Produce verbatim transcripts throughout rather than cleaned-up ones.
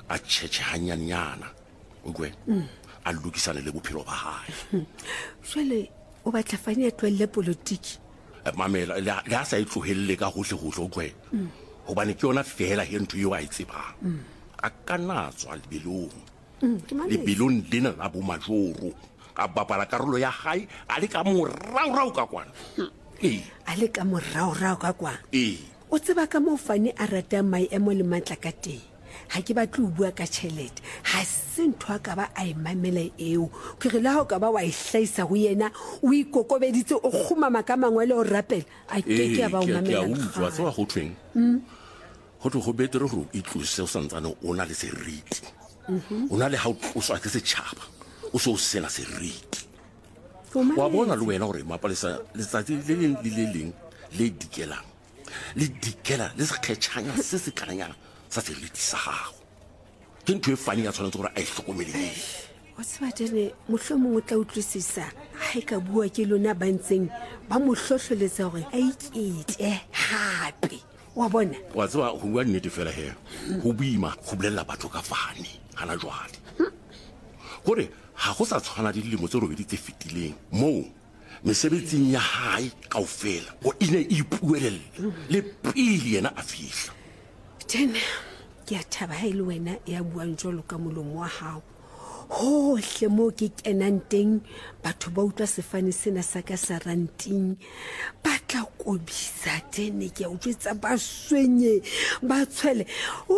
a tšhetše ganyanenyana o kwe a lokisane le bophelo ba hae jwale o batla fane ya tlohelle politiki mamela le a sa e tlohelle ka gohle-gohle o kwe gobane ke yona fela he ntho eo a e tsebang a ka natswa lebelong lebelong lena la bomajoro a bapala karolo ya hae a le ka moraorao ka kwana ee a le ka moraorao ka kwana ee o tseba ka moo fane a ratang maemo le matla ka teng ha ke batle o bua ka tšhelete ha se ntho a ka ba a e mamela eo ke re le ha o ka ba wa e hlaisa go yena o ikokobeditse o kgumama ka mangwe le o rapela a ke ke ba o mamela utlwa tsewa go thweng go tlo go betere gore o itlose o santsane o na le seriti o na le ha o swa ke setšhaba o se o sena seriti wa bona le wena gore mapalesa letsatsi le leng le le leng le dikelang le dikela le se kgetšhanya se se kananyana sa seriti sa gago ke ntho e fane ya tshwanetse gore a e hlokomeleng o tseba tene mohlomong o tla utlwisisa ha e ka bua ke lona ba ntseng ba mo hlohloletsa gore a ikete hape wa bona wa tseba go bua nnete fela he go buima go bolelela batho ka fane gana jwale gore ga go sa tshwana dilemo tse robedi tse fetileng moo mesebetsing ya hae kaofela o ine e ipuelelle le pele yena a fihla tene ke a thaba ha e le wena ya buang jalo ka molomo wa hao hohle mo ke kenang teng batho ba utlwa sefane sena sa ka sa ranting ba tla kobisa tene ke a utlwetsa ba swenye ba tshwele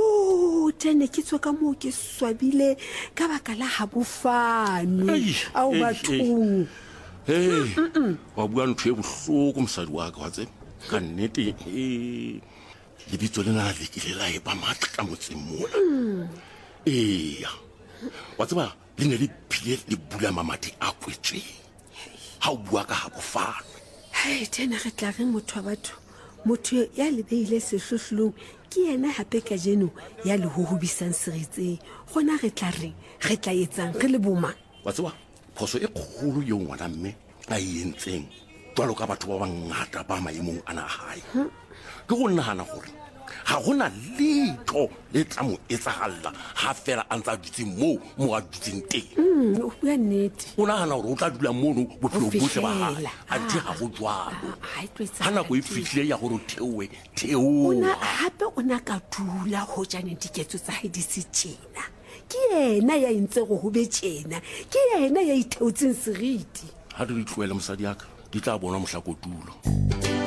o tene ke tswa ka mo ke swabile ka baka la ha bofano ao bathong hey wa bua ntho e bohloko mosadi wa ka wa tseba ka nnete eh lebitso lena le ke le la e ba matla ka motseng mona eya wa tseba le ne le phile le bula mamati a kwetsweng ha o bua ka ha bofano hai tena re tla re motho wa batho motho ya le beile sehlohlolong ke yena hape ka jeno ya le ho hobisang seritseng gona re tla reng re tla etsang re le boma wa tseba phoso e kgolo yo ngwana mme a yentseng jwalo ka batho ba bangata ba maemong ana a hae ke go nagana gore ga gona letho le tla mo etsagalla ga fela a ntse a dutse mo mo a dutseng teng o bua nnete o nagana gore o tla dula mono bophelo botlhe ba gae a di ga go jwalo ga nako e fitlhile ya gore o theowe theoa gape o na ka dula go janeng diketso tsa gae di se tjena ke yena ya entse go go be tjena ke yena ya itheotseng seriti ga re di tloele mosadi yaka di tla bona mohlakotulo